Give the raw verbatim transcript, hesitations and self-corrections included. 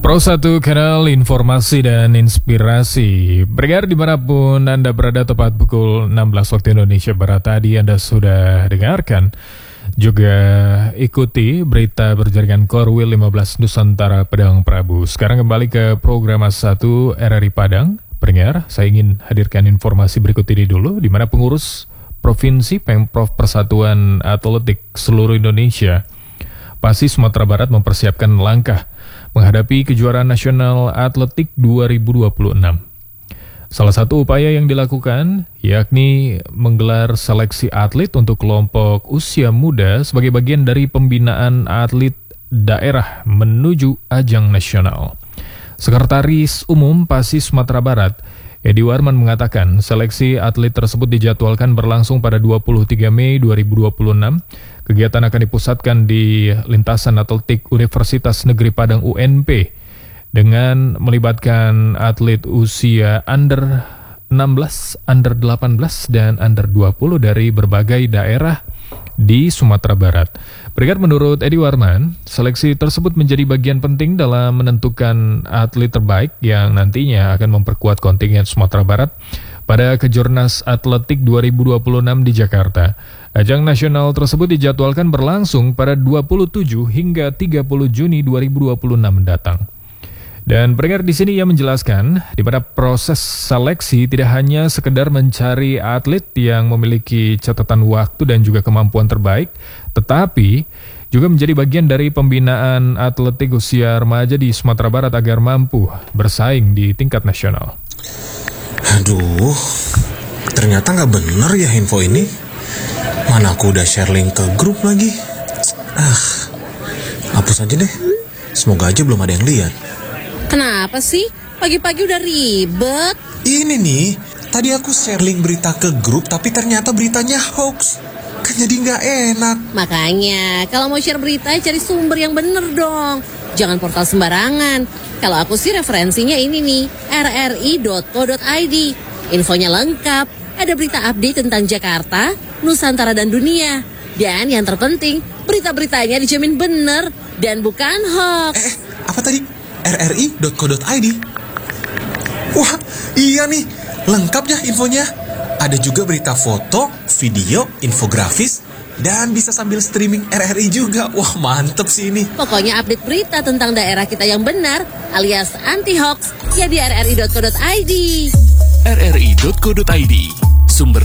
Pro satu Kanal Informasi dan Inspirasi. Pendengar dimanapun Anda berada, tepat pukul enam belas waktu Indonesia Barat tadi Anda sudah dengarkan. Juga ikuti berita berjaringan Korwil lima belas Nusantara Padang Prabu. Sekarang kembali ke program satu R R I Padang. Pendengar, saya ingin hadirkan informasi berikut ini dulu, di mana pengurus Provinsi Pemprov Persatuan Atletik seluruh Indonesia P A S I Sumatera Barat mempersiapkan langkah menghadapi kejuaraan nasional atletik dua ribu dua puluh enam. Salah satu upaya yang dilakukan yakni menggelar seleksi atlet untuk kelompok usia muda sebagai bagian dari pembinaan atlet daerah menuju ajang nasional. Sekretaris Umum P A S I Sumatera Barat, Edi Warman, mengatakan seleksi atlet tersebut dijadwalkan berlangsung pada dua puluh tiga Mei dua ribu dua puluh enam. Kegiatan akan dipusatkan di Lintasan Atletik Universitas Negeri Padang U N P dengan melibatkan atlet usia under enam belas, under delapan belas, dan under dua puluh dari berbagai daerah di Sumatera Barat. Berikut menurut Edi Warman, seleksi tersebut menjadi bagian penting dalam menentukan atlet terbaik yang nantinya akan memperkuat kontingen Sumatera Barat pada Kejurnas Atletik dua ribu dua puluh enam di Jakarta. Ajang nasional tersebut dijadwalkan berlangsung pada dua puluh tujuh hingga tiga puluh Juni dua ribu dua puluh enam mendatang. Dan pendengar, di sini ia menjelaskan di mana proses seleksi tidak hanya sekedar mencari atlet yang memiliki catatan waktu dan juga kemampuan terbaik, tetapi juga menjadi bagian dari pembinaan atletik usia remaja di Sumatera Barat agar mampu bersaing di tingkat nasional. Aduh, ternyata nggak bener ya info ini. Mana aku udah share link ke grup lagi. Ah, hapus aja deh. Semoga aja belum ada yang lihat. Kenapa sih? Pagi-pagi udah ribet. Ini nih, tadi aku share link berita ke grup, tapi ternyata beritanya hoax. Kan jadi nggak enak. Makanya, kalau mau share berita, cari sumber yang bener dong. Jangan portal sembarangan. Kalau aku sih referensinya ini nih, r r i dot co dot i d. Infonya lengkap. Ada berita update tentang Jakarta, Nusantara, dan dunia. Dan yang terpenting, berita-beritanya dijamin bener dan bukan hoax. Eh, apa tadi? r r i dot co dot i d. Wah, iya nih. Lengkap ya infonya. Ada juga berita foto, video, infografis, dan bisa sambil streaming R R I juga. Wah, mantep sih ini. Pokoknya update berita tentang daerah kita yang benar alias anti-hoax ya di r r i dot co dot i d. r r i dot co dot i d, sumber